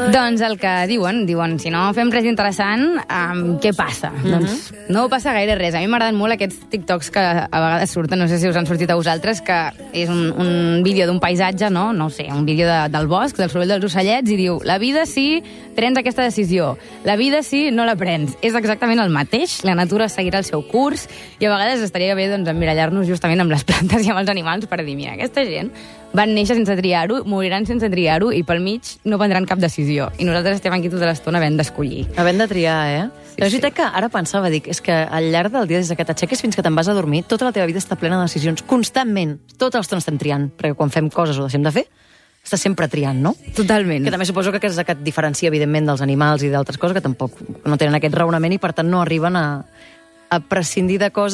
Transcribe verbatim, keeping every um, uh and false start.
Doncs el que diuen, diuen, si no fem res interessant, um, què passa? Mm-hmm. Doncs no passa gaire res. A mi m'agraden molt aquests TikToks que a vegades surten, no sé si us han sortit a vosaltres, que és un, un vídeo d'un paisatge, no? No sé, un vídeo de, del bosc, del soroll dels ocellets, i diu, la vida sí, prens aquesta decisió. La vida sí, no la prens. És exactament el mateix, la natura seguirà el seu curs, i a vegades estaria bé doncs, emmirallar-nos justament amb les plantes i amb els animals per dir, mira, aquesta gent van néixer sense triar-ho, moriran sense triar-ho i pel mig no prendran cap decisió. I nosaltres estem aquí tota l'estona havent d'escollir. Havent de triar, eh? Sí, Però és veritat sí. que ara pensava, dic, és que al llarg del dia, des que t'aixeques fins que te'n vas a dormir, tota la teva vida està plena de decisions, constantment. Tota l'estona estem triant, perquè quan fem coses o deixem de fer, estàs sempre triant, no? Totalment. Que també suposo que és el que et diferencia, evidentment, dels animals i d'altres coses que tampoc no tenen aquest raonament i, per tant, no arriben a, a prescindir de coses